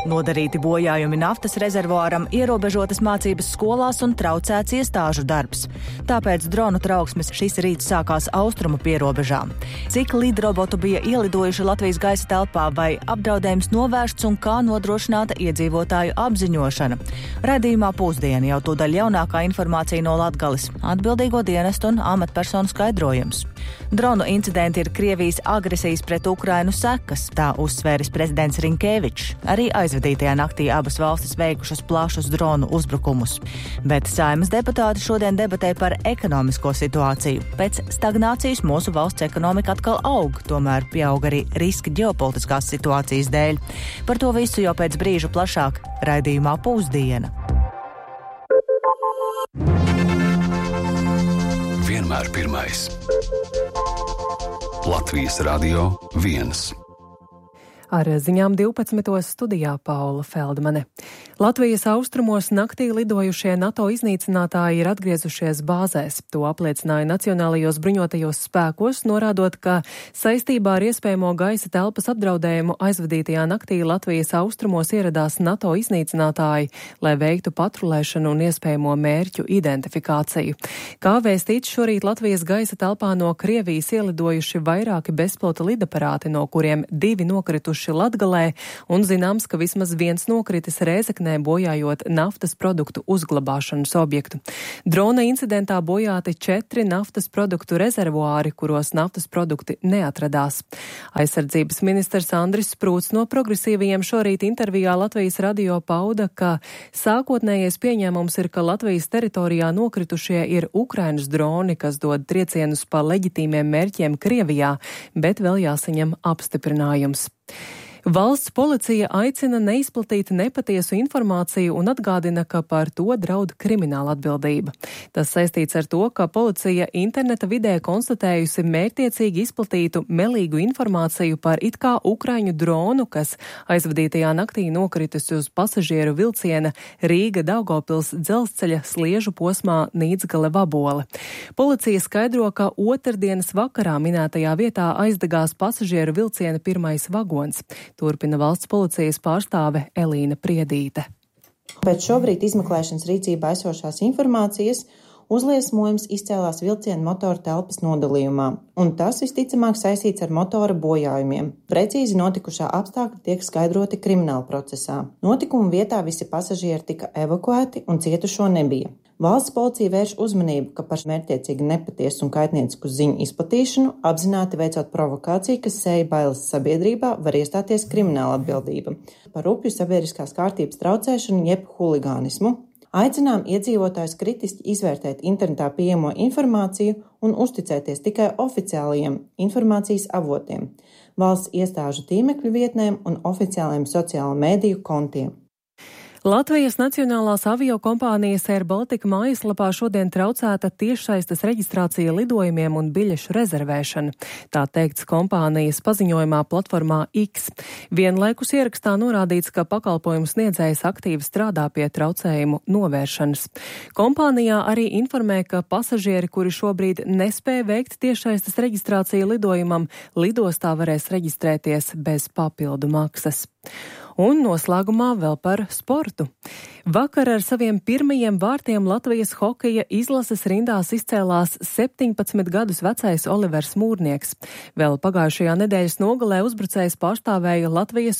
Nodarīti bojājumi naftas rezervuāram, ierobežotas mācības skolās un traucēts iestāžu darbs. Tāpēc dronu trauksmes šis rīts sākās austrumu pierobežā. Cik lidrobotu bija ielidojuši Latvijas gaisa telpā, vai apdraudējums novērsts un kā nodrošināta iedzīvotāju apziņošana? Raidījumā Pusdiena jau tūdaļ jaunākā informācija no Latgales, atbildīgo dienestu un amatpersonu skaidrojums. Dronu incidenti ir Krievijas agresijas pret Ukrainu sekas, tā uzsvēris prezidents Rinkēvičs. Arī aizvadītajā naktī abas valstis veikušas plašus dronu uzbrukumus. Bet Saeimas deputāti šodien debatē par ekonomisko situāciju. Pēc stagnācijas mūsu valsts ekonomika atkal aug, tomēr pieaug arī riski ģeopolitiskās situācijas dēļ. Par to visu jau pēc brīža plašāk raidījumā Pusdiena. Vienmēr pirmais. Latvijas Radio 1. Ar ziņām 12. studijā Paula Feldmane. Latvijas austrumos naktī lidojušie NATO iznīcinātāji ir atgriezušies bāzēs. To apliecināja Nacionālajos bruņotajos spēkos, norādot, ka saistībā ar iespējamo gaisa telpas apdraudējumu aizvadītajā naktī Latvijas austrumos ieradās NATO iznīcinātāji, lai veiktu patrulēšanu un iespējamo mērķu identifikāciju. Kā vēstīts, šorīt Latvijas gaisa telpā no Krievijas ielidojuši vairāki bezpilota lidaparāti, no kuriem 2 nokrituši Latgalē, un zināms, ka vismaz 1 nokritis Rēzeknē, bojājot naftas produktu uzglabāšanas objektu. Drona incidentā bojāti 4 naftas produktu rezervuāri, kuros naftas produkti neatradās. Aizsardzības ministrs Andris Sprūts no Progresīvajiem šorīt intervijā Latvijas radio pauda, ka sākotnējais pieņēmums ir, ka Latvijas teritorijā nokritušie ir Ukrainas droni, kas dod triecienus pa leģitīmiem mērķiem Krievijā, bet vēl jāsaņem apstiprinājums. Valsts policija aicina neizplatīt nepatiesu informāciju un atgādina, ka par to draud krimināla atbildība. Tas saistīts ar to, ka policija interneta vidē konstatējusi mērķtiecīgi izplatītu melīgu informāciju par it kā ukraiņu dronu, kas aizvadītajā naktī nokritis uz pasažieru vilciena Rīga-Daugavpils dzelzceļa sliežu posmā Nīdzgale-Vabole. Policija skaidro, ka otrdienas vakarā minētajā vietā aizdegās pasažieru vilciena pirmais vagons. Turpina valsts policijas pārstāve Elīna Priedīte. Pēc šobrīd izmeklēšanas rīcībā esošās informācijas uzliesmojums izcēlās vilciena motora telpas nodalījumā, un tas visticamāk saistīts ar motora bojājumiem. Precīzi notikušā apstākļi tiek skaidroti krimināla procesā. Notikuma vietā visi pasažieri tika evakuēti un cietušo nebija. Valsts policija vērš uzmanību, ka par mērķtiecīgi nepatiesu un kaitniecisku ziņu izplatīšanu, apzināti veicot provokāciju, kas sēja bailes sabiedrībā, var iestāties krimināla atbildība par upju sabiedriskās kārtības traucēšanu jeb huligānismu. Aicinām iedzīvotājus kritiski izvērtēt internetā pieejamo informāciju un uzticēties tikai oficiālajiem informācijas avotiem, valsts iestāžu tīmekļu vietnēm un oficiālajiem sociālo mēdīju kontiem. Latvijas Nacionālās aviokompānijas Air Baltica mājaslapā šodien traucēta tiešsaistes reģistrācija lidojumiem un biļešu rezervēšana. Tā teikts kompānijas paziņojumā platformā X. Vienlaikus ierakstā norādīts, ka pakalpojumu sniedzējs aktīvi strādā pie traucējumu novēršanas. Kompānijā arī informē, ka pasažieri, kuri šobrīd nespēja veikt tiešsaistes reģistrāciju lidojumam, lidostā varēs reģistrēties bez papildu maksas. Un noslēgumā vēl par sportu. Vakar ar saviem pirmajiem vārtiem Latvijas hokeja izlases rindās izcēlās 17 gadus vecais Olivers Mūrnieks. Vēl pagājušajā nedēļas nogalē uzbrucējs pārstāvēja Latvijas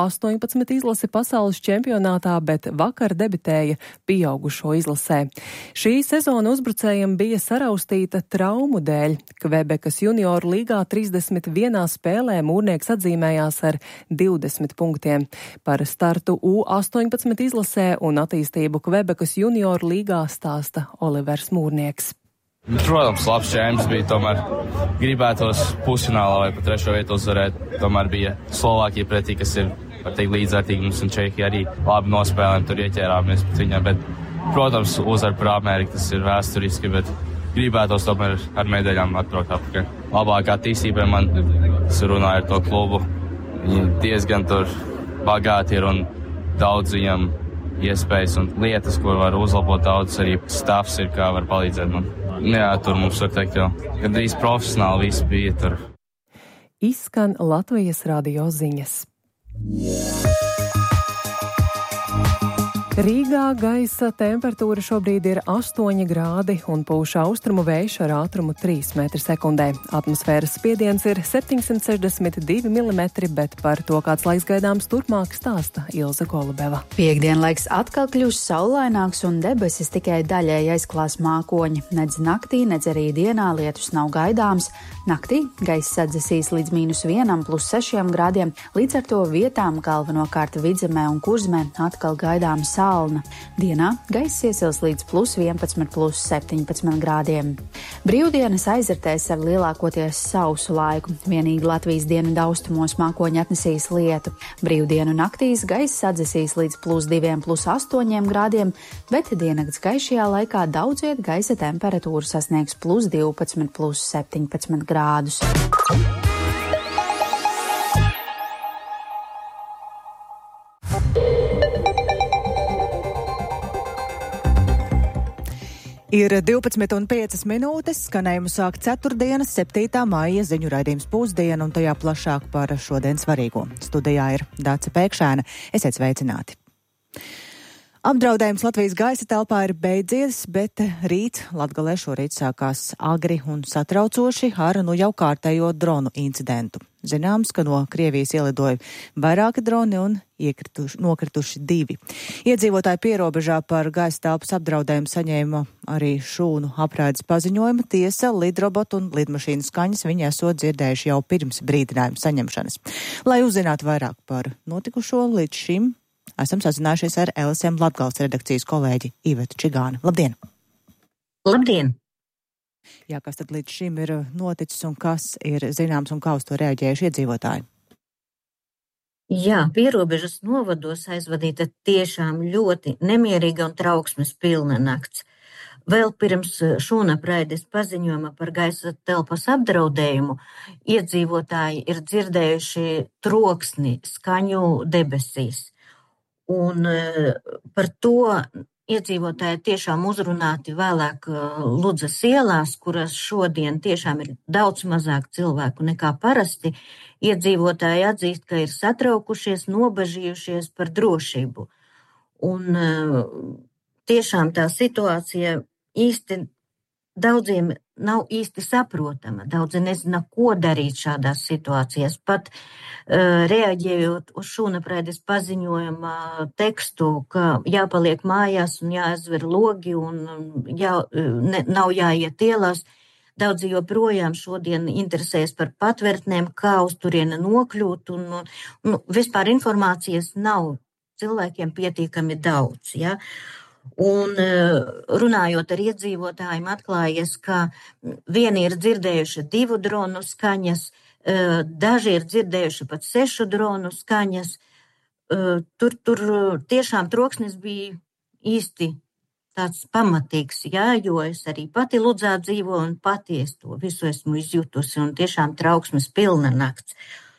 U18 izlasi pasaules čempionātā, bet vakar debitēja pieaugušo izlasē. Šī sezona uzbrucējiem bija saraustīta traumu dēļ. Kvebekas junioru līgā 31 spēlē Mūrnieks atzīmējās ar 20 punktiem. Par startu U18 izlasē un attīstību Kvebekas junioru līgā stāsta Olivers Mūrnieks. Protams, labs čemps bija, tomēr gribētos pusfinālā vai pat 3. vietu uzvarēt. Tomēr bija Slovākija pretī, kas ir, var teikt, līdzvērtīgi mums, un Čehija arī labi nospēlēm, tur ieķērāmies pret viņiem. Bet, protams, uzvar par Ameriku, tas ir vēsturiski, bet gribētos tomēr ar medaļām atbraukt apakaļ. Labākā attīstība man, es runāju ar to klubu, viņi diezgan tur bagāti ir un daudz viņam iespējas un lietas, ko var uzlabot, daudz arī stāvs ir, kā var palīdzēt man. Jā, tur mums var teikt jau, gandrīz profesionāli visi bija tur. Izskan Latvijas radio ziņas. Rīgā gaisa temperatūra šobrīd ir 8 grādi un pūš austrumu vējš ar ātrumu 3 m/sekundē. Atmosfēras spiediens ir 762 mm, bet par to, kāds laiks gaidāms turpmāk, stāsta Ilze Golubeva. Piektdienlaiks atkal kļūs saulaināks un debesis tikai daļēji aizklās mākoņi. Nedz naktī, nedz arī dienā lietus nav gaidāms. Naktī gaisa sadzesīs līdz -1 + 6 grādiem, līdz ar to vietām galvenokārt Vidzemē un Kurzemē atkal gaidām salna. Dienā gaiss iesils līdz +11 + 17 grādiem. Brīvdienas aizritēs ar lielākoties sausu laiku. Vienīgi Latvijas dienvidu austrumos mākoņi atnesīs lietu. Brīvdienu naktīs gaiss sadzesīs līdz +2 + 8 grādiem, bet diennakts gaišajā laikā daudz viet gaisa temperatūra sasniegs +12 + 17 grādus. Ir 12,5 minūtes, skanējumu sāk ceturtdienas 7. maija ziņu raidījums Pusdiena un tajā plašāk par šodien svarīgo. Studijā ir Dace Pēkšēna. Esiet sveicināti! Apdraudējums Latvijas gaisa telpā ir beidzies, bet rīt Latgalē šorīt sākās agri un satraucoši ar jau kārtējo dronu incidentu. Zināms, ka no Krievijas ielidoja vairāki droni un nokrituši 2. Iedzīvotāji pierobežā par gaisa telpas apdraudējumu saņēma arī šūnu apraides paziņojumu. Tiesa, lidrobotu un lidmašīnu skaņas viņi esot dzirdējuši jau pirms brīdinājuma saņemšanas. Lai uzzinātu vairāk par notikušo, līdz šim esam sazinājušies ar LSM Latgales redakcijas kolēģi Ivetu Čigānu. Labdien! Labdien! Jā, kas tad līdz šim ir noticis un kas ir zināms un kā uz to reaģējuši iedzīvotāji? Jā, pierobežas novados aizvadīta tiešām ļoti nemierīga un trauksmes pilna nakts. Vēl pirms šūnapraides paziņojuma par gaisa telpas apdraudējumu iedzīvotāji ir dzirdējuši troksni skaņu debesīs. Un par to iedzīvotāji tiešām uzrunāti vēlāk Ludzas ielās, kuras šodien tiešām ir daudz mazāk cilvēku nekā parasti. Iedzīvotāji atzīst, ka ir satraukušies, nobažījušies par drošību. Un tiešām tā situācija īsti daudziem nav īsti saprotama. Daudzi nezina, ko darīt šādās situācijās. Pat reaģējot uz šūnapraides paziņojuma tekstu, ka jāpaliek mājās un jāaizver logi un nav jāiet ielās, daudzi joprojām šodien interesējas par patvērtnēm, kā uz turieni nokļūt, un vispār informācijas nav cilvēkiem pietiekami daudz, ja? Un runājot ar iedzīvotājiem, atklājies, ka vieni ir dzirdējuši 2 dronu skaņas, daži ir dzirdējuši pat 6 dronu skaņas. Tur tiešām troksnis bija īsti tāds pamatīgs, jā, jo es arī pati Ludzā dzīvoju un pati es to visu esmu izjutusi un tiešām trauksmes pilna nakts.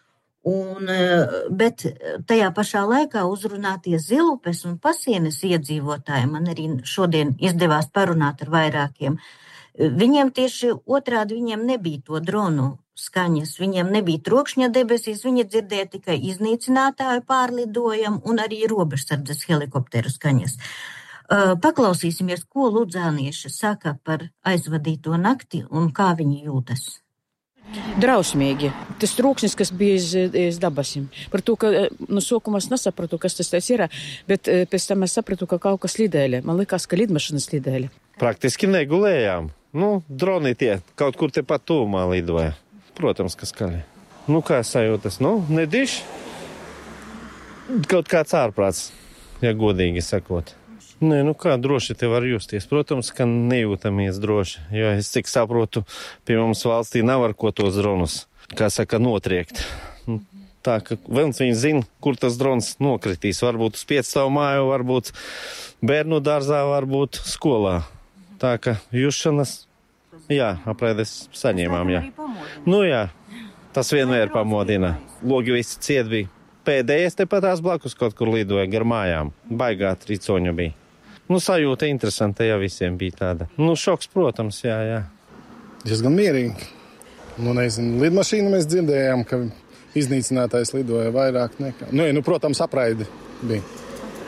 Bet tajā pašā laikā uzrunātie Zilupes un Pasienes iedzīvotāji, man arī šodien izdevās parunāt ar vairākiem, viņiem tieši otrādi, viņiem nebija to dronu skaņas, viņiem nebija trokšņa debesīs, viņi dzirdēja tikai iznīcinātāju pārlidojumu un arī robežsardzes helikopteru skaņas. Paklausīsimies, ko ludzānieši saka par aizvadīto nakti un kā viņi jūtas. Drausmīgi. Tas troksnis, kas bija iz dabasim. Par to, ka no sākuma es nesapratu, kas tas ir, bet pēc tam es sapratu, ka kaut kas lidēja. Man likās, ka lidmašīnas lidēja. Praktiski negulējām. Droni tie kaut kur tepat tuvumā lidoja. Protams, ka skaļi. Kā sajūtas? Nediši. Kaut kāds ārprāts, ja godīgi sakot. Kā droši te var justies? Protams, ka nejūtamies droši, jo es cik saprotu, pie mums valstī nav ar ko tos dronus, kā saka, notriekt. Tā, ka viens viņi zina, kur tas drons nokritīs. Varbūt uz 5 savu māju, varbūt bērnu dārzā, varbūt skolā. Tā, ka jušanas, apraides saņēmām, jā. Tas vienmēr pamodina. Logi visi ciet bija. Pēdējais tepatās blakus kaut kur lidoja gar mājām. Baigā tricoņu bija. Sajūta interesanta, ja visiem bija tāda. Šoks, protams, jā. Diezgan mierīgi. Lidmašīnu mēs dzirdējām, ka iznīcinātājs lidoja vairāk nekā. Protams, apraidi bija.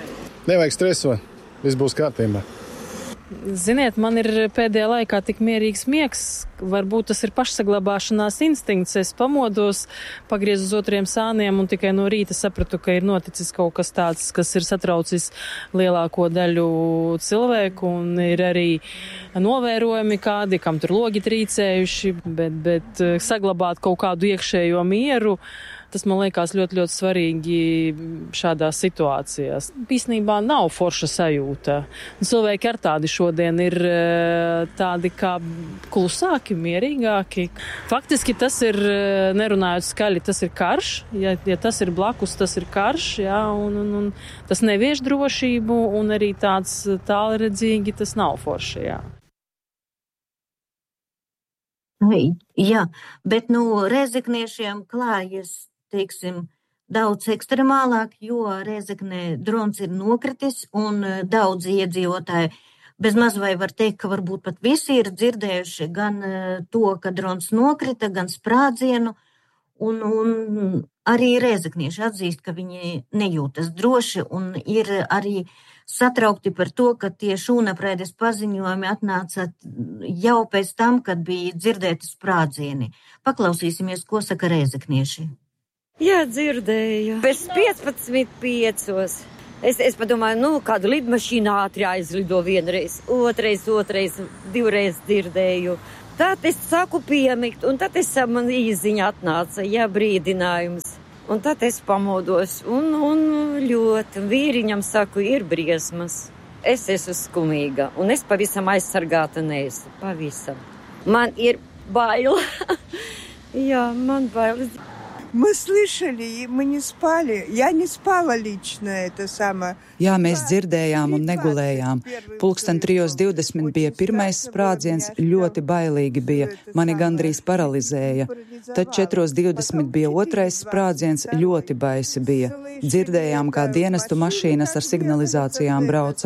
Nevajag stresot, viss būs kārtībā. Ziniet, man ir pēdējā laikā tik mierīgs miegs, varbūt tas ir pašsaglabāšanās instinkts. Es pamodos, pagriezu uz otriem sāniem un tikai no rīta sapratu, ka ir noticis kaut kas tāds, kas ir satraucis lielāko daļu cilvēku, un ir arī novērojumi kādi, kam tur logi trīcējuši, bet saglabāt kaut kādu iekšējo mieru, tas man liekas ļoti, ļoti svarīgi šādās situācijās. Īstenībā nav forša sajūta. Cilvēki ar tādi šodien ir tādi kā klusāki, mierīgāki. Faktiski tas ir, nerunājot skaļi, tas ir karš. Ja tas ir blakus, tas ir karš, jā, un tas nevieš drošību, un arī tāds tālredzīgi tas nav forši, jā. Jā, bet Rēzekniešiem klājas, teiksim, daudz ekstremālāk, jo Rēzeknē drons ir nokritis un daudz iedzīvotāji bezmaz vai var teikt, ka varbūt pat visi ir dzirdējuši gan to, ka drons nokrita, gan sprādzienu, un arī Rēzeknieši atzīst, ka viņi nejūtas droši un ir arī satraukti par to, ka tie šūnapraides paziņojumi atnāca jau pēc tam, kad bija dzirdēti sprādzieni. Paklausīsimies, ko saka Rēzeknieši. Jā, dzirdēju. Pēc 15:05. Es padomāju, kādu lidmašīnu ātri aizlido vienreiz, otrais, divreiz dzirdēju. Tad es saku piemigt, un tad man īziņa atnāca, brīdinājums. Un tad es pamodos, un ļoti vīriņam saku, ir briesmas. Es esmu skumīga, un es pavisam aizsargāta neesmu, pavisam. Man ir bail. Jā, man bail. Мы слышали, мы не спали. Я не спала лично, это самое. Jā, mēs dzirdējām un negulējām. 3:20 bija pirmais sprādziens, ļoti bailīgi bija, mani gandrīz paralizēja. Tad 4:20 bija otrais sprādziens, ļoti baisi bija. Dzirdējām, kā dienestu mašīnas ar signalizācijām brauca.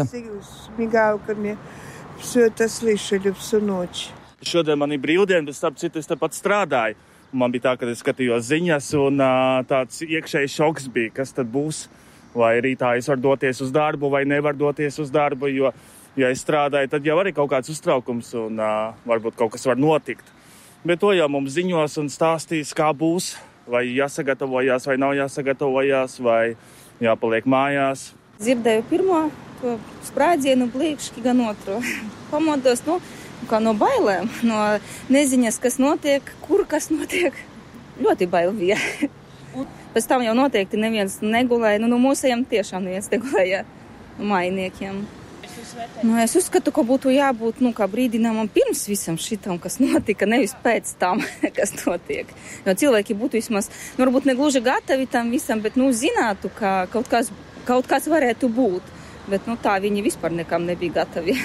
Šodien man ir brīvdiena, bet starp citu es tepat strādāju. Man bija tā, ka es skatījos ziņas, un tāds iekšējs šoks bija, kas tad būs. Vai rītā es varu doties uz darbu, vai nevaru doties uz darbu, jo, ja es strādāju, tad jau arī kaut kāds uztraukums, un varbūt kaut kas var notikt. Bet to jau mums ziņos un stāstīs, kā būs, vai jāsagatavojās, vai nav jāsagatavojās, vai jāpaliek mājās. Dzirdēju pirmo sprādzienu, bliekšķi gan otro. Pamodos, kā no bailēm, no neziņas, kas notiek, kur kas notiek. Ļoti bail bija. Pēc tam jau noteikti neviens negulēja. Mūsējiem tiešām neviens negulēja mainiekiem. Es uzskatu, ka būtu jābūt kā brīdinājumam pirms visam šitam, kas notika, nevis pēc tam, kas notiek. Jo cilvēki būtu vismaz, varbūt negluži gatavi tam visam, bet zinātu, ka kaut kas varētu būt. Bet tā viņi vispār nekam nebija gatavi.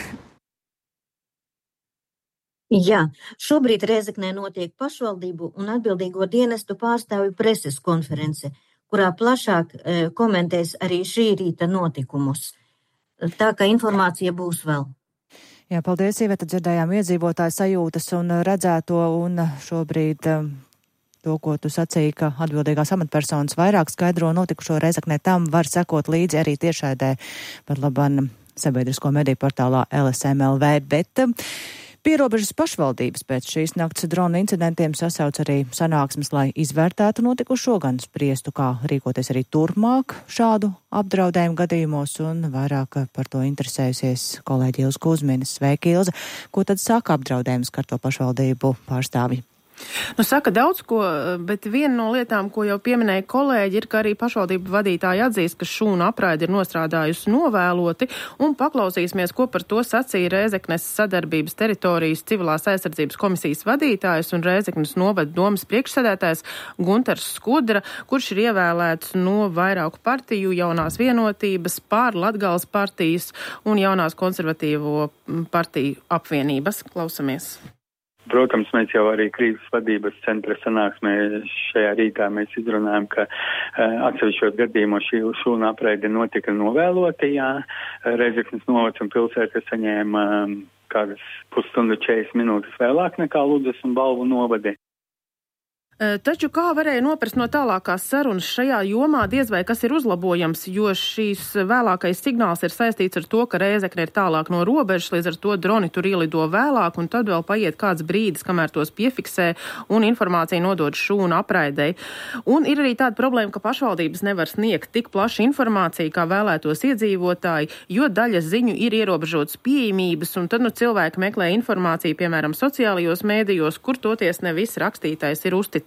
Jā, šobrīd Rēzeknē notiek pašvaldību un atbildīgo dienestu pārstāvju preses konference, kurā plašāk komentēs arī šī rīta notikumus. Tā kā informācija būs vēl. Jā, paldies, Iveta, dzirdējām iedzīvotāju sajūtas un redzēto, un šobrīd to, ko tu sacīji, ka atbildīgās amatpersonas vairāk skaidro notikušo Rēzeknē, tam var sekot līdzi arī tiešraidē par labam sabiedrisko mediju portālā LSM.LV, bet Pierobežas pašvaldības pēc šīs nakts drona incidentiem sasauc arī sanāksmes, lai izvērtētu notikušo, gan spriestu, kā rīkoties arī turpmāk šādu apdraudējumu gadījumos, un vairāk par to interesējusies kolēģi Ilze Kuzmina. Sveiki, Ilze! Ko tad saka apdraudējumu skarto pašvaldību pārstāvji? Saka daudz ko, bet viena no lietām, ko jau pieminēja kolēģi, ir, ka arī pašvaldību vadītāji atzīst, ka šūnu apraide ir nostrādājusi novēloti, un paklausīsimies, ko par to sacīja Rēzeknes sadarbības teritorijas civilās aizsardzības komisijas vadītājs un Rēzeknes novada domas priekšsēdētājs Gunters Skudra, kurš ir ievēlēts no vairāku partiju jaunās vienotības, Latgales partijas un jaunās konservatīvo partiju apvienības. Klausamies! Protams, mēs jau arī krīzes vadības centra sanāksmē šajā rītā mēs izrunājam, ka atsevišķos gadījumos šī šūna apraide notika novēloti, jā. Rēzeknes novads un pilsēta saņēma kādas pusstundu 40 minūtes vēlāk nekā Ludzas un Balvu novadi. Taču kā varēja noprast no tālākās sarunas šajā jomā, diez vai kas ir uzlabojams, jo šīs vēlākais signāls ir saistīts ar to, ka Rēzekne ir tālāk no robežas, līdz ar to droni tur ielido vēlāk, un tad vēl paiet kāds brīdis, kamēr tos piefiksē un informācija nodod šūnu apraidei. Un ir arī tāda problēma, ka pašvaldības nevar sniegt tik plašu informāciju, kā vēlētos iedzīvotāji, jo daļa ziņu ir ierobežotas pieejamības, un tad cilvēki meklē informāciju, piemēram, sociālajos mēdījos, kur toties ne viss rakstītais ir uzticams.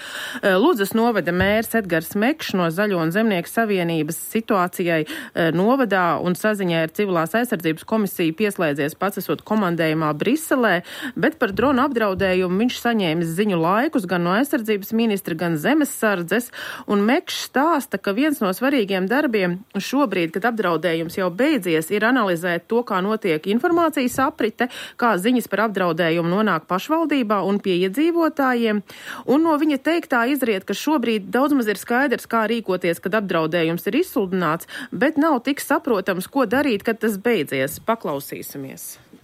Ludzas novada mērs Edgars Mekšs no Zaļo un Zemnieku savienības situācijai novadā un saziņai ar Civilās aizsardzības komisiju pieslēdzies pats esot komandējumā Briselē, bet par dronu apdraudējumu viņš saņēmis ziņu laikus gan no aizsardzības ministra, gan zemessardzes, un Mekšs stāsta, ka viens no svarīgiem darbiem šobrīd, kad apdraudējums jau beidzies, ir analizēt to, kā notiek informācijas aprite, kā ziņas par apdraudējumu nonāk pašvaldībā un pie iedzīvotājiem, un no viņa teiktā izriet, ka šobrīd daudz maz ir skaidrs, kā rīkoties, kad apdraudējums ir izsludināts, bet nav tik saprotams, ko darīt, kad tas beidzies. Paklausīsimies.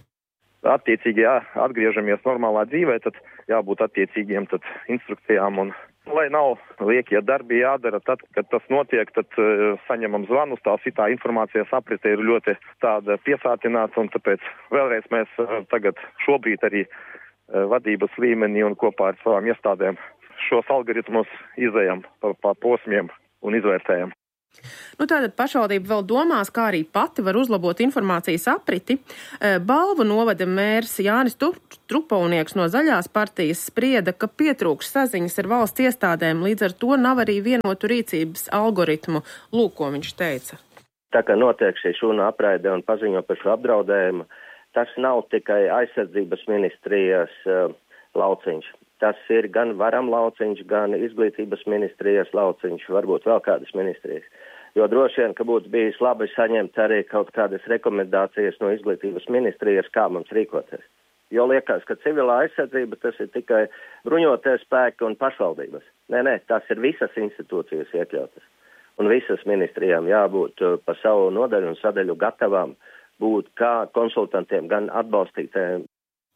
Attiecīgi, atgriežamies normālā dzīvē, tad jābūt attiecīgiem tad instrukcijām un, lai nav liekie darbi jādara, tad, kad tas notiek, tad saņemam zvanus, tā informācijas aprite ir ļoti tāda piesātināta, un tāpēc vēlreiz mēs tagad šobrīd arī vadības līmenī un kopā ar savām iestādēm šos algoritmus izējam pa posmiem un izvērtējam. Tātad pašvaldība vēl domās, kā arī pati var uzlabot informācijas apriti. Balvu novada mērs Jānis Trupaunieks no Zaļās partijas sprieda, ka pietrūks saziņas ar valsts iestādēm, līdz ar to nav arī vienotu rīcības algoritmu. Lūk, ko viņš teica. Tā kā notiek šī šūna apraide un paziņo par šo apdraudējumu, tas nav tikai aizsardzības ministrijas lauciņš. Tas ir gan varam lauciņš, gan izglītības ministrijas lauciņš, varbūt vēl kādas ministrijas. Jo droši vien, ka būtu bijis labi saņemt arī kaut kādas rekomendācijas no izglītības ministrijas, kā mums rīkoties. Jo liekas, ka civilā aizsardzība tas ir tikai bruņotie spēki un pašvaldības. Nē, tas ir visas institūcijas iekļautas. Un visas ministrijām jābūt pa savu nodaļu un sadaļu gatavām būt kā konsultantiem, gan atbalstītājiem.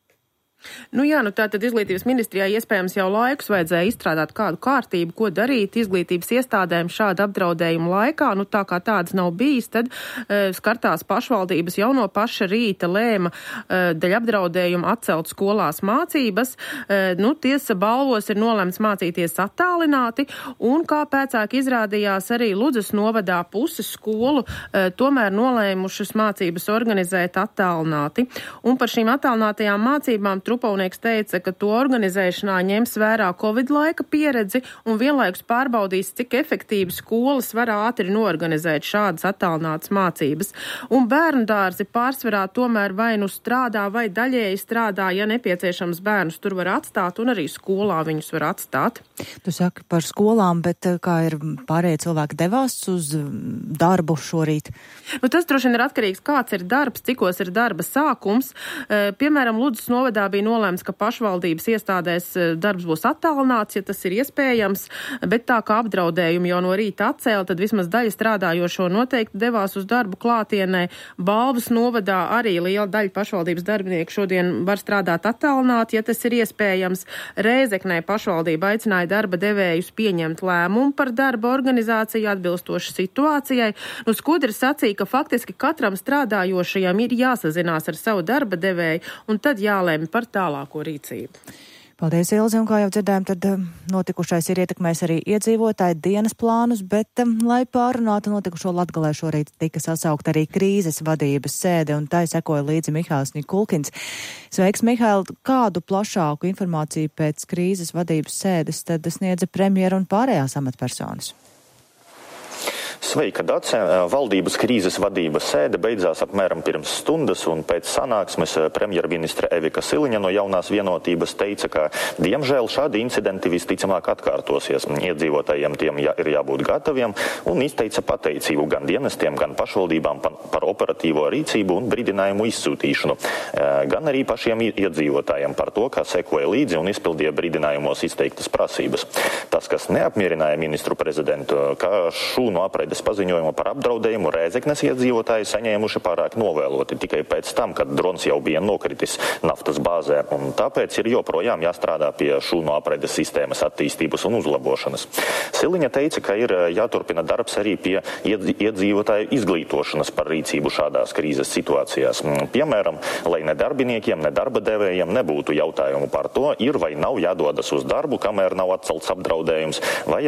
Tātad izglītības ministrijā iespējams jau laikus vajadzēja izstrādāt kādu kārtību, ko darīt izglītības iestādēm šāda apdraudējuma laikā. Tā kā tādas nav bijis, tad skartās pašvaldības jau no paša rīta lēma dēļ apdraudējuma atcelt skolās mācības. Tiesa balvos ir nolemts mācīties attālināti, un kā pēcāk izrādījās arī Ludzas novadā puses skolu tomēr nolēmušas mācības organizēt attālināti. Un par šīm attālinātajām mācībām Trupaunieks teica, ka to organizēšanā ņems vērā Covid laika pieredzi un vienlaikus pārbaudīs, cik efektīvi skolas var ātri noorganizēt šādas attālinātas mācības. Un bērndārzi pārsvarā tomēr vai nu strādā vai daļēji strādā, ja nepieciešams bērnus tur var atstāt un arī skolā viņus var atstāt. Tu saki par skolām, bet kā ir pārējie cilvēki devās uz darbu šorīt? Tas droši vien ir atkarīgs, kāds ir darbs, cikos ir darba sākums. Piemēram, Ludzas novadā bija nolēmts, ka pašvaldības iestādēs darbs būs attālināts, ja tas ir iespējams, bet tā kā apdraudējumi jau no rīta atcēla, tad vismaz daļa strādājošo noteikti devās uz darbu klātienē. Balvas novadā arī liela daļa pašvaldības darbinieku šodien var strādāt attālināti, ja tas ir iespējams. Rēzeknē pašvaldība aicināja darba devējus pieņemt lēmumu par darba organizāciju atbilstoši situācijai. Skudri sacīja, ka faktiski katram strādājošajam ir jāsazinās ar savu darba devēju un tad jālēma par tālāko rīcību. Paldies, Ilze, un kā jau dzirdējām, tad notikušais ir ietekmējis arī iedzīvotāju dienas plānus, bet, lai pārunātu notikušo Latgalē, šorīt tika sasaukt arī krīzes vadības sēde, un tai sekoja līdzi Mihāls Nikulkins. Sveiks, Mihāl, kādu plašāku informāciju pēc krīzes vadības sēdes tad sniedza premjera un pārējās amatpersonas? Sveika, Dace! Valdības krīzes vadības sēde beidzās apmēram pirms stundas, un pēc sanāksmes premjerministre Evika Siliņa no Jaunās vienotības teica, ka diemžēl šādi incidenti visticamāk atkārtosies. Iedzīvotājiem tiem ir jābūt gataviem, un izteica pateicību gan dienestiem, gan pašvaldībām par operatīvo rīcību un brīdinājumu izsūtīšanu, gan arī pašiem iedzīvotājiem par to, kā sekoja līdzi un izpildīja brīdinājumos izteiktas prasības. Tas, kas neapmierināja ministru prezidentu, kā šūnu apreides paziņojumu par apdraudējumu Rēzeknes iedzīvotāji saņēmuši pārāk novēloti tikai pēc tam, kad drons jau bija nokritis naftas bāzē, un tāpēc ir joprojām jāstrādā pie šūnu apraides sistēmas attīstības un uzlabošanas. Siliņa teica, ka ir jāturpina darbs arī pie iedzīvotāju izglītošanas par rīcību šādās krīzes situācijās. Piemēram, lai ne darbiniekiem, ne darba devējiem nebūtu jautājumu par to, ir vai nav jādodas uz darbu, kamēr nav atcelts apdraudējums, vai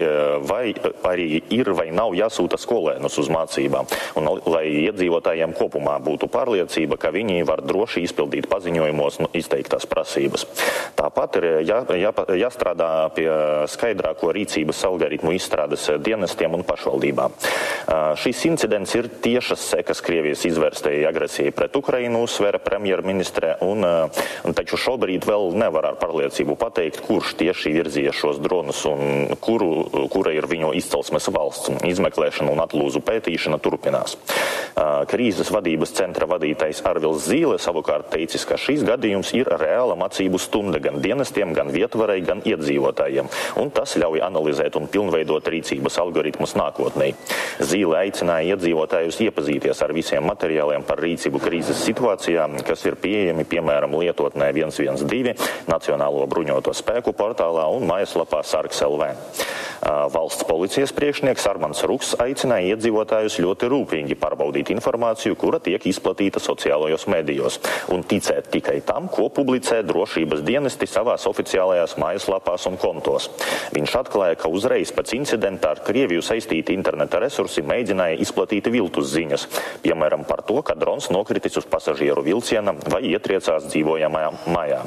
arī ir vai nav jāsūta skolēnus uz mācībām, un lai iedzīvotājiem kopumā būtu pārliecība, ka viņi var droši izpildīt paziņojumos izteiktās prasības. Tāpat ir jāstrādā pie skaidrāko rīcības algoritmu izstrādes dienestiem un pašvaldībām. Šis incidents ir tiešas sekas Krievijas izvērstajai agresijai pret Ukrainu, uzsvēra premjerministre, un taču šobrīd vēl nevar ar pārliecību pateikt, kurš tieši virzīja šos dronus un kura ir viņu izcelsmes valsts. Izmeklēšana un atlūzu pētīšana turpinās. Krīzes vadības centra vadītājs Arvils Zīle savukārt teicis, ka šīs gadījums ir reāla mācību stunda gan dienestiem, gan vietvarai, gan iedzīvotājiem, un tas ļauj analizēt un pilnveidot rīcības algoritmus nākotnē. Zīle aicināja iedzīvotājus iepazīties ar visiem materiāliem par rīcību krīzes situācijā, kas ir pieejami, piemēram, lietotnē 112, Nacionālo bruņoto spēku portālā un mājaslapā Sargs.lv. Valsts policijas priekšnieks Armands Ruks aicināja iedzīvotājus ļoti rūpīgi pārbaudīt informāciju, kura tiek izplatīta sociālajos medijos, un ticēt tikai tam, ko publicē drošības dienesti savās oficiālajās mājaslapās un kontos. Viņš atklāja, ka uzreiz pēc incidenta ar Krieviju saistīti interneta resursi mēģināja izplatīt viltus ziņas, piemēram par to, ka drons nokritis uz pasažieru vilciena vai ietriecās dzīvojamajā mājā.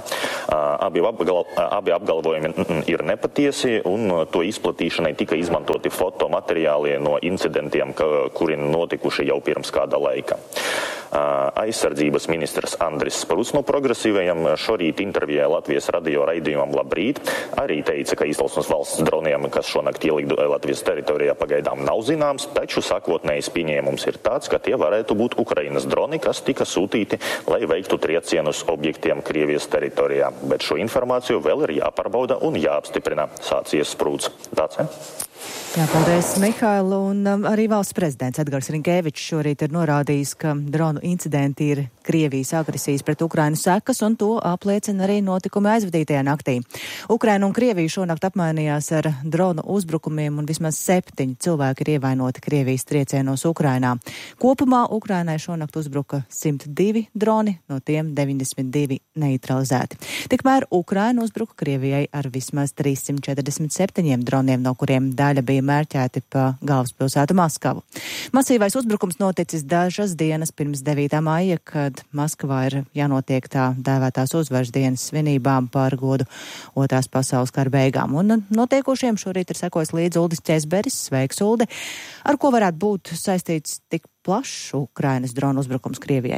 Abi apgalvojumi ir nepatiesi, un to izplatīšanai tika izmantoti fotomateriāli no incidentiem, kuri notikuši jau pirms kāda laika. Aizsardzības ministrs Andris Spruds no progresīvajiem šorīt intervijā Latvijas radio raidījumam Labrīt arī teica, ka izcelsmes valsts droniem, kas šonakt ielika Latvijas teritorijā, pagaidām nav zināms, taču sākotnējs pieņēmums ir tāds, ka tie varētu būt Ukrainas droni, kas tika sūtīti, lai veiktu triecienus objektiem Krievijas teritorijā. Bet šo informāciju vēl ir jāpārbauda un jāapstiprina, sācies Spruds. Jā, paldies, Mihail, un arī valsts prezidents Edgars Rinkēvičs šorīt ir norādījis, ka dronu incidenti ir Krievijas agresijas pret Ukrainu sekas, un to apliecina arī notikumi aizvadītajā naktī. Ukraina un Krievija šonakt apmainījās ar dronu uzbrukumiem, un vismaz 7 cilvēki ir ievainoti Krievijas triecienos Ukrainā. Kopumā Ukrainai šonakt uzbruka 102 droni, no tiem 92 neutralizēti. Tikmēr Ukraina uzbruka Krievijai ar vismaz 347 droniem, no kuriem daļa bija mērķēti pa galvaspilsētu Maskavu. Masīvais uzbrukums noticis dažas dienas pirms 9. maija, kad Maskavā ir jānotiek tā dēvētās uzvaras dienas svinībām par godu Otrās pasaules kara beigām. Un notiekošiem šorīt ir sekojis līdz Uldis Ķesberis. Sveiks, Uldi! Ar ko varētu būt saistīts tik plašs Ukrainas dronu uzbrukums Krievijai?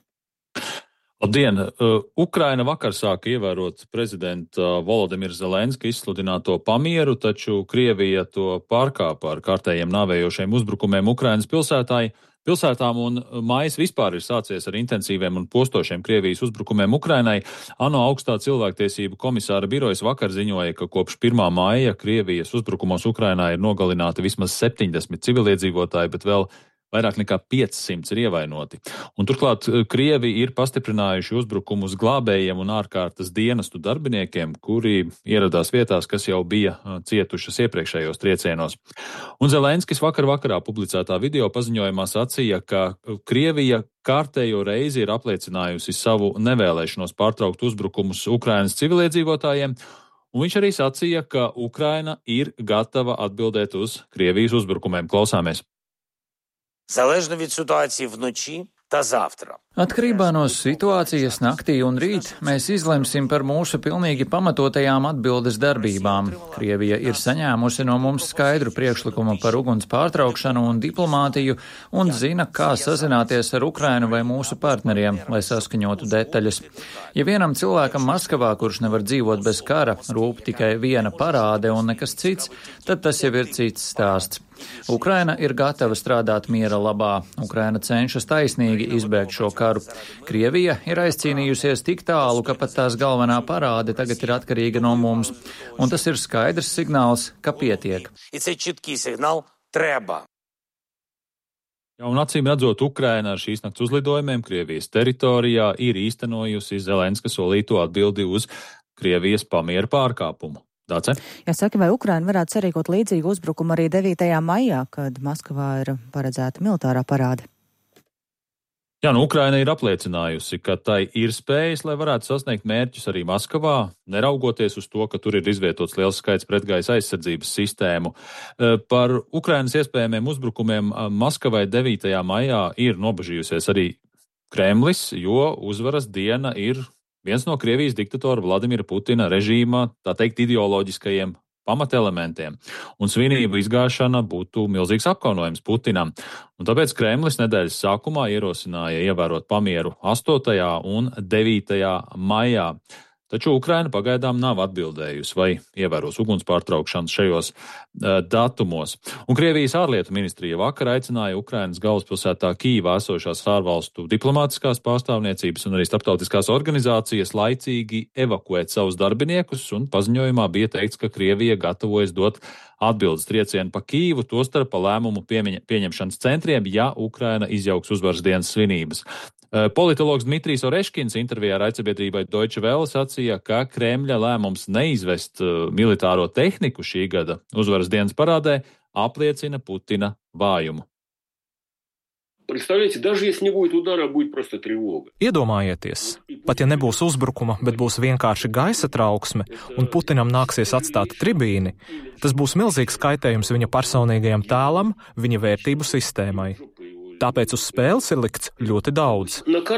Labdien! Ukraina vakar sāka ievērot prezidenta Volodimira Zelenska izsludināto pamieru, taču Krievija to pārkāpa ar kārtējiem nāvējošiem uzbrukumiem Ukrainas pilsētām, un maijs vispār ir sācies ar intensīviem un postošiem Krievijas uzbrukumiem Ukrainai. ANO augstā cilvēktiesību komisāra birojas vakar ziņoja, ka kopš 1. maija Krievijas uzbrukumos Ukrainā ir nogalināti vismaz 70 civiliedzīvotāji, bet vēl vairāk nekā 500 ir ievainoti. Un turklāt Krievi ir pastiprinājuši uzbrukumus glābējiem un ārkārtas dienestu darbiniekiem, kuri ieradās vietās, kas jau bija cietušas iepriekšējos triecienos. Un Zelenskis vakarā publicētā video paziņojumā sacīja, ka Krievija kārtējo reizi ir apliecinājusi savu nevēlēšanos pārtraukt uzbrukumus Ukrainas civiliedzīvotājiem, un viņš arī sacīja, ka Ukraina ir gatava atbildēt uz Krievijas uzbrukumiem. Klausāmies. Залежно від ситуації вночі та завтра. Atkarībā no situācijas naktī un rīt mēs izlemsim par mūsu pilnīgi pamatotajām atbildes darbībām. Krievija ir saņēmusi no mums skaidru priekšlikumu par uguns pārtraukšanu un diplomātiju un zina, kā sazināties ar Ukrainu vai mūsu partneriem, lai saskaņotu detaļas. Ja vienam cilvēkam Maskavā, kurš nevar dzīvot bez kara, rūp tikai viena parāde un nekas cits, tad tas jau ir cits stāsts. Ukraina ir gatava strādāt miera labā. Ukraina cenšas taisnīgi izbēgt šo karu. Krievija ir aizcīnījusies tik tālu, ka pat tās galvenā parāde tagad ir atkarīga no mums. Un tas ir skaidrs signāls, ka pietiek. І це чіткий сигнал – треба. Ja, un acīm redzot, Ukraina ar šīs nakts uzlidojumiem Krievijas teritorijā ir īstenojusi Zelenska solīto atbildi uz Krievijas pamiera pārkāpumu. Dāce? Jāsaka, vai Ukraina varētu sarīkot līdzīgu uzbrukumu arī 9. maijā, kad Maskavā ir paredzēta militārā parāde? Jā, Ukraina ir apliecinājusi, ka tai ir spējas, lai varētu sasniegt mērķus arī Maskavā, neraugoties uz to, ka tur ir izvietots liels skaits pretgaisa aizsardzības sistēmu. Par Ukrainas iespējamiem uzbrukumiem Maskavai 9. maijā ir nobažījusies arī Kremlis, jo uzvaras diena ir viens no Krievijas diktatora Vladimira Putina režīma, tā teikt, ideoloģiskajiem pamatelementiem, un svinību izgāšana būtu milzīgs apkaunojums Putinam. Un tāpēc Kremlis nedēļas sākumā ierosināja ievērot pamieru 8. un 9. maijā. Taču Ukraina pagaidām nav atbildējusi, vai ievēros uguns pārtraukšanas šajos datumos. Un Krievijas ārlietu ministrija vakar aicināja Ukrainas galvaspilsētā Kīvā esošās ārvalstu diplomātiskās pārstāvniecības un arī starptautiskās organizācijas laicīgi evakuēt savus darbiniekus, un paziņojumā bija teikts, ka Krievija gatavojas dot atbildes triecienu pa Kīvu, tostarp pa lēmumu pieņemšanas centriem, ja Ukraina izjauks uzvaras dienas svinības. Politologs Dmitrijs Oreškins intervijā raidsabiedrībai Deutsche Welle sacīja, ka Kremļa lēmums neizvest militāro tehniku šī gada uzvaras dienas parādē apliecina Putina vājumu. Iedomājieties, pat ja nebūs uzbrukuma, bet būs vienkārši gaisa trauksme un Putinam nāksies atstāt tribīni, tas būs milzīgs kaitējums viņa personīgajam tēlam, viņa vērtību sistēmai. Tāpēc uz spēles ir likts ļoti daudz.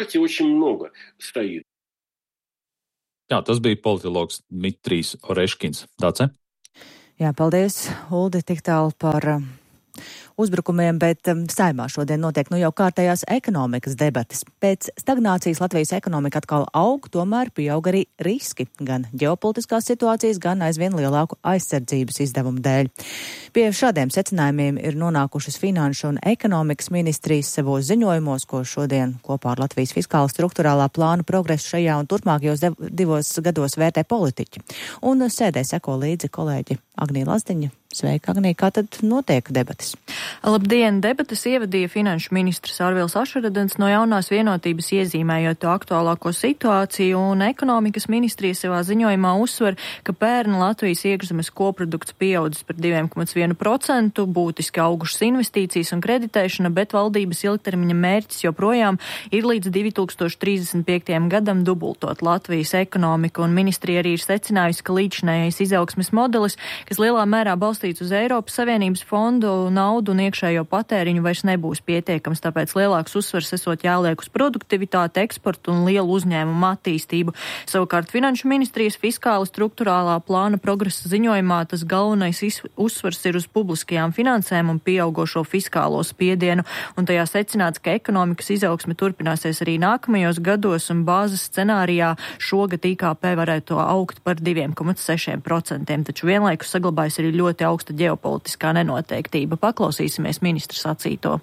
Jā, tas bija politologs Dmitrijs Oreškins. Dāce? Jā, paldies, Uldi, tik tālu par uzbrukumiem, bet Saeimā šodien notiek jau kārtējās ekonomikas debates. Pēc stagnācijas Latvijas ekonomika atkal aug, tomēr pieaug arī riski, gan ģeopolitiskās situācijas, gan aizvien lielāku aizsardzības izdevumu dēļ. Pie šādiem secinājumiem ir nonākušas Finanšu un ekonomikas ministrijas savos ziņojumos, ko šodien kopā ar Latvijas fiskāla struktūrālā plāna progresu šajā un turpmākajos 2 gados vērtē politiķi. Un sēdē seko līdzi kolēģi Agnija Lazdiņa. Sveika, Agnija, kā tad notiek debates? Labdien! Debates ievadīja finanšu ministrs Arvils Ašaradens no Jaunās vienotības, iezīmējot to aktuālāko situāciju, un ekonomikas ministrija savā ziņojumā uzsver, ka pērn Latvijas iekšzemes koprodukts pieaudzis par 2,1%, būtiski augušas investīcijas un kreditēšana, bet valdības ilgtermiņa mērķis joprojām ir līdz 2035. gadam dubultot Latvijas ekonomiku, un ministrija arī ir secinājusi, ka līdzinājais izaugsmes modelis, kas lielā mērā balstīts uz Eiropas Savienības fondu naudu un iekšējo patēriņu, vairs nebūs pietiekams, tāpēc lielāks uzsvars esot jāliek uz produktivitāti, eksportu un lielu uzņēmumu attīstību. Savukārt Finanšu ministrijas fiskāla struktūrālā plāna progresa ziņojumā tas galvenais uzsvars ir uz publiskajām finansēm un pieaugošo fiskālo spiedienu, un tajā secināts, ka ekonomikas izaugsme turpināsies arī nākamajos gados, un bāzes scenārijā šogad IKP varētu augt par 2,6%, taču vienlaikus saglabājas arī ļoti augsta ģeopolitiskā nenoteiktība. Paklausīsimies ministra sacīto.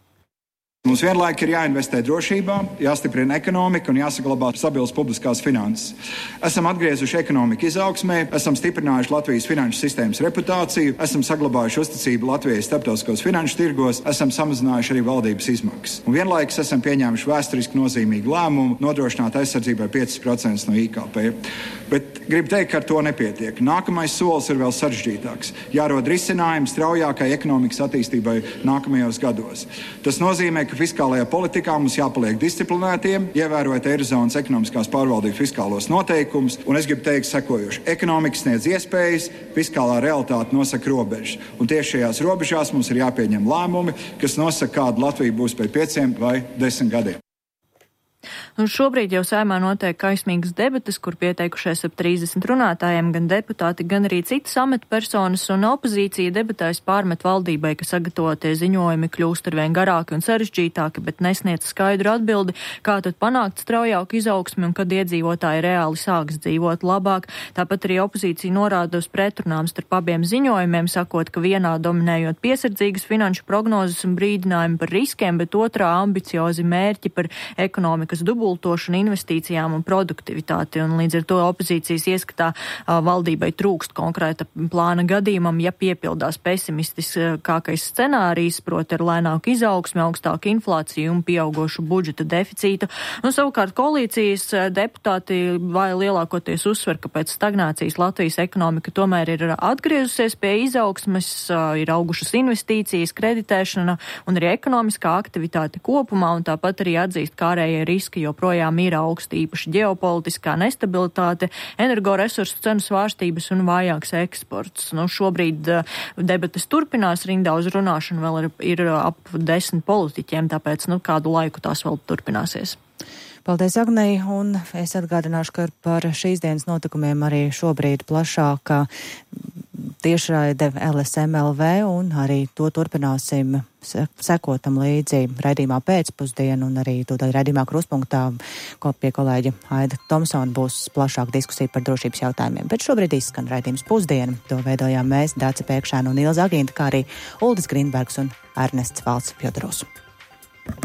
Mums vienlaik ir jāinvestē drošībā, jāstiprina ekonomika un jāsaglabā stabilas publiskās finanses. Esam atgriezuši ekonomiku izaugsmē, esam stiprinājuši Latvijas finanšu sistēmas reputāciju, esam saglabājuši uzticību Latvijas starptautiskos finanšu tirgos, esam samazinājuši arī valdības izmaksas. Un vienlaikus esam pieņēmuši vēsturiski nozīmīgu lēmumu nodrošināt aizsardzībai 5% no IKP. Bet gribu teikt, ka ar to nepietiek. Nākamais solis ir vēl sarežģītāks. Jārod risinājumi straujākai ekonomikas attīstībai nākamajos gados. Tas nozīmē, ka fiskālajā politikā mums jāpaliek disciplinētiem, ievērojot Eirozonas ekonomiskās pārvaldības fiskālos noteikumus, un es gribu teikt sekojoši. Ekonomika sniedz iespējas, fiskālā realitāte nosaka robežas. Un tieši šajās robežās mums ir jāpieņem lēmumi, kas nosaka, kāda Latvija būs pēc 5 vai 10 gadiem. Un šobrīd jau Saeimā notiek kaismīgas debates, kur pieteikušies ap 30 runātājiem, gan deputāti, gan arī citas amatpersonas, un opozīcija debatēs pārmet valdībai, ka sagatavotie ziņojumi kļūst arvien garāki un sarežģītāki, bet nesniedz skaidru atbildi, kā tad panākt straujāku izaugsmi un kad iedzīvotāji reāli sāks dzīvot labāk. Tāpat arī opozīcija norāda uz pretrunām starp abiem ziņojumiem, sakot, ka vienā dominējot piesardzīgas finanšu prognozes un brīdinājumi par riskiem, bet otrā ambiciozi mērķi par ekonomikas dubultošanu dubultošanu investīcijām un produktivitāti, un līdz ar to opozīcijas ieskatā valdībai trūkst konkrēta plāna gadījumam, ja piepildās pesimistiskākais scenārijs, proti ar lēnāku izaugsmi, augstāku inflāciju un pieaugošu budžeta deficītu. Un savukārt koalīcijas deputāti vai lielākoties uzsver, ka pēc stagnācijas Latvijas ekonomika tomēr ir atgriezusies pie izaugsmes, ir augušas investīcijas, kreditēšana un arī ekonomiskā aktivitāte kopumā, un tāpat arī atzīst, ka ārējie riski joprojām ir augsti, īpaši ģeopolitiskā nestabilitāte, energoresursu cenu svārstības un vājāks eksports. Šobrīd debates turpinās, rindā uz runāšanu vēl ir ap 10 politiķiem, tāpēc kādu laiku tās vēl turpināsies. Paldies, Agnei, un es atgādināšu, ka par šīs dienas notikumiem arī šobrīd plašāka tiešraide LSM.LV, un arī to turpināsim sekotam līdzi raidījumā pēcpusdienu, un arī tūdaļ raidījumā Kruspunktā, ko pie kolēģa Aida Tomsona būs plašāka diskusija par drošības jautājumiem. Bet šobrīd izskan raidījums Pusdiena. To veidojām mēs, Dāce Pēkšēna un Ilza Agīnta, kā arī Uldis Grīnbergs un Ernests Valds Fjodorovs.